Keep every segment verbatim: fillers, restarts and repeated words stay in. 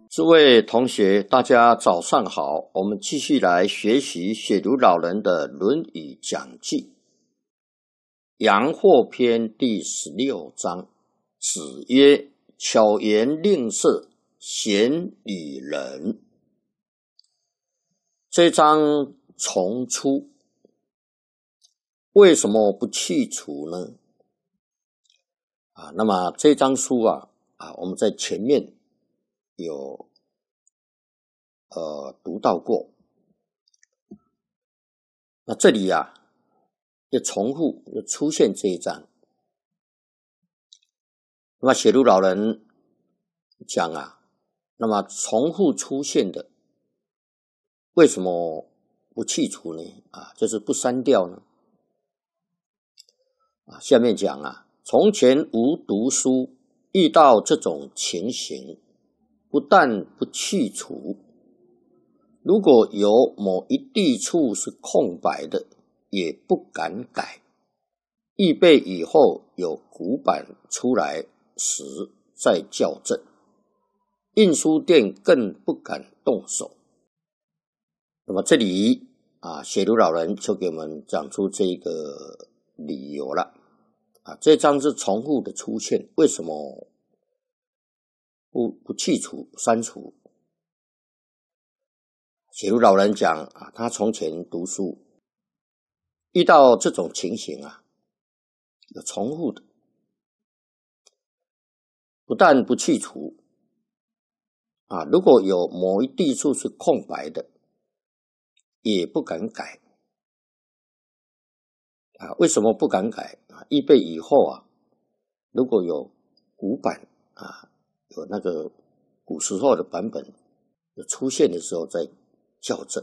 诸位同学，大家早上好。我们继续来学习写读老人的《论语》讲记。阳货篇第十六章，子曰：巧言令色，鲜与人。这章重出，为什么不去除呢？啊，那么这章书啊，啊，我们在前面有呃读到过，那这里啊又重复又出现这一章。那么写读老人讲啊，那么重复出现的为什么不去除呢？啊，就是不删掉呢？啊，下面讲啊，从前无读书，遇到这种情形，不但不去除，如果有某一地处是空白的，也不敢改，预备以后有古板出来时再校正。印书店更不敢动手。那么这里啊，写读老人就给我们讲出这个理由了。啊，这章是重复的出现，为什么不不去除删除？写读老人讲啊，他从前读书遇到这种情形啊，有重复的，不但不去除啊，如果有某一地处是空白的，也不敢改啊。为什么不敢改啊？预备以后啊，如果有古版啊，有那个古时候的版本有出现的时候再校正。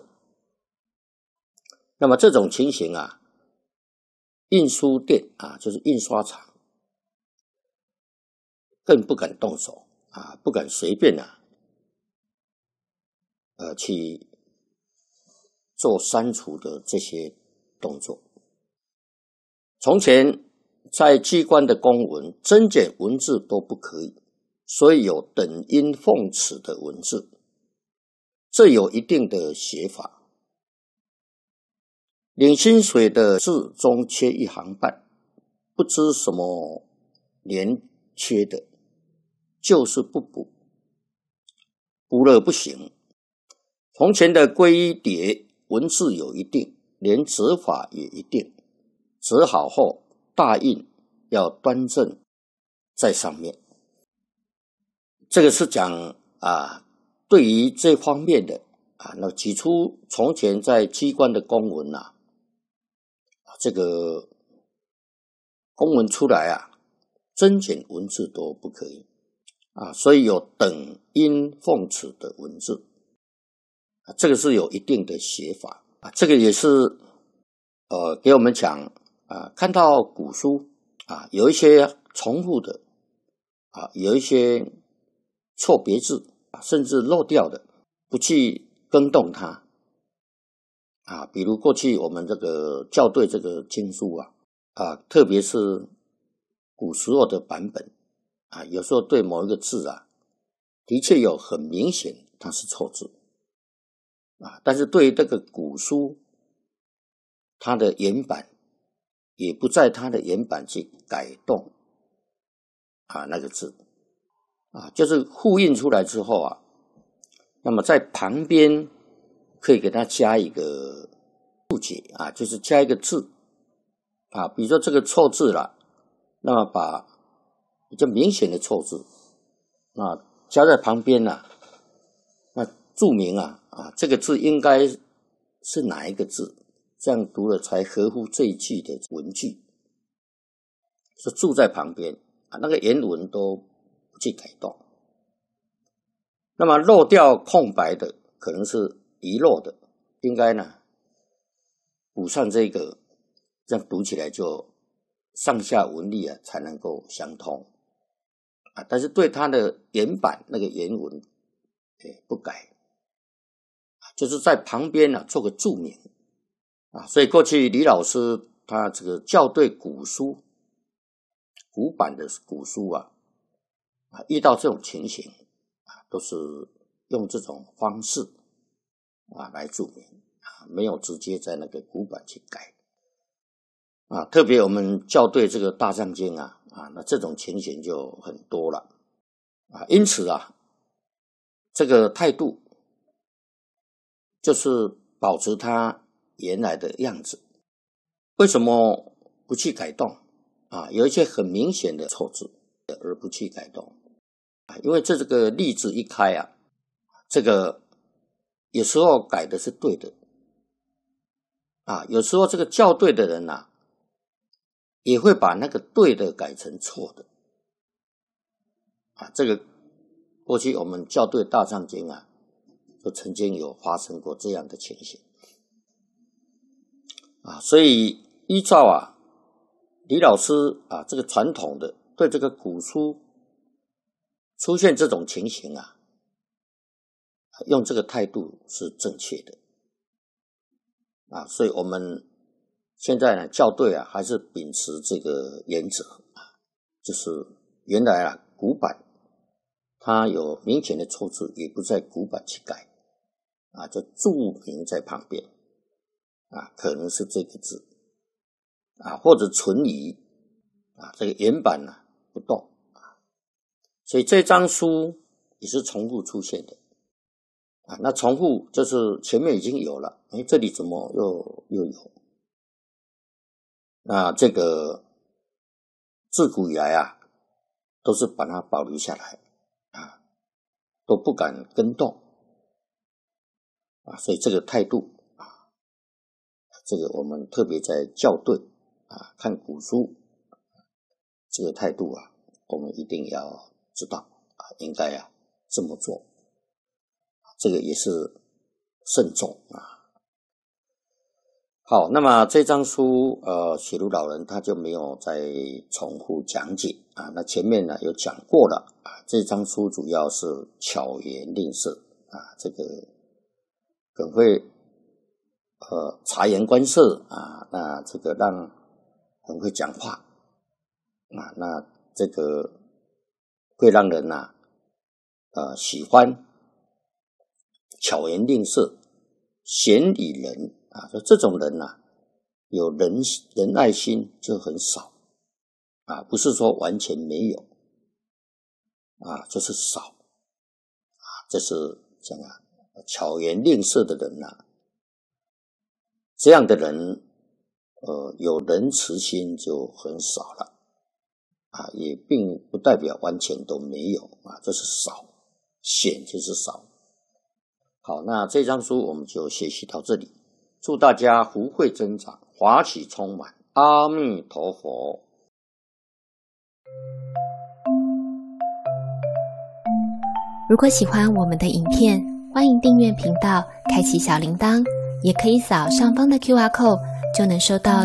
那么这种情形啊，印书店啊，就是印刷厂，更不敢动手啊，不敢随便啊，呃，去做删除的这些动作。从前在机关的公文，增减文字都不可以，所以有等音奉词的文字，这有一定的写法。领薪水的字中缺一行半，不知什么连缺的，就是不补，补了不行。从前的归一叠文字有一定，连折法也一定，折好后大印要端正在上面。这个是讲啊，对于这方面的啊，那起初从前在机关的公文啊，这个公文出来啊，增减文字都不可以啊，所以有等音奉词的文字啊，这个是有一定的写法啊。这个也是呃给我们讲啊，看到古书啊，有一些重复的啊，有一些错别字啊，甚至漏掉的，不去更动它。啊，比如过去我们这个校对这个经书啊，啊，特别是古时候的版本啊，有时候对某一个字啊，的确有很明显它是错字啊，但是对于这个古书，它的原版也不在它的原版去改动啊那个字啊，就是复印出来之后啊，那么在旁边可以给它加一个注解啊，就是加一个字啊，比如说这个错字了，那么把比较明显的错字啊加在旁边了，那注明啊啊这个字应该是哪一个字，这样读了才合乎这一句的文句，是注在旁边啊，那个原文都不去改动。那么漏掉空白的可能是遗漏的，应该呢补上这个，这样读起来就上下文例啊才能够相通啊。但是对它的原版那个原文诶不改，就是在旁边呢、啊、做个注明啊。所以过去李老师他这个校对古书古版的古书啊啊，遇到这种情形啊，都是用这种方式啊来注明啊，没有直接在那个古板去改啊。特别我们校对这个大藏经啊啊，那这种情形就很多了啊。因此啊，这个态度就是保持它原来的样子。为什么不去改动啊？有一些很明显的错字而不去改动啊，因为这个例子一开啊，这个有时候改的是对的啊，有时候这个校对的人啊，也会把那个对的改成错的啊。这个过去我们校对大藏经啊，就曾经有发生过这样的情形啊。所以依照啊李老师啊这个传统的对这个古书出现这种情形啊，用这个态度是正确的啊。所以我们现在呢校对啊，还是秉持这个原则啊，就是原来啊古版它有明显的错字，也不在古版去改啊，就注明在旁边啊，可能是这个字啊，或者存疑啊，这个原版呢、啊、不动啊，所以这张书也是重复出现的啊。那重复就是前面已经有了，诶，这里怎么又又有？那这个自古以来啊，都是把它保留下来啊，都不敢更动啊，所以这个态度啊，这个我们特别在校对啊，看古书这个态度啊，我们一定要知道啊，应该啊这么做，这个也是慎重啊。好，那么这张书呃，雪茹老人他就没有再重复讲解啊。那前面呢有讲过了啊，这张书主要是巧言令色啊，这个很会呃察言观色啊，那这个让很会讲话啊，那这个会让人呐、啊、呃喜欢，巧言令色，贤理人啊，说这种人呐、啊，有仁仁爱心就很少啊，不是说完全没有啊，就是少啊，这是讲啊巧言令色的人呐、啊，这样的人呃有仁慈心就很少了啊，也并不代表完全都没有啊，这是少，显就是少。好，那这张书我们就学习到这里，祝大家福慧增长，华喜充满，阿弥陀佛。 如果喜欢我们的影片，欢迎订阅频道，开启小铃铛，也可以扫上方的 Q R code， 就能收到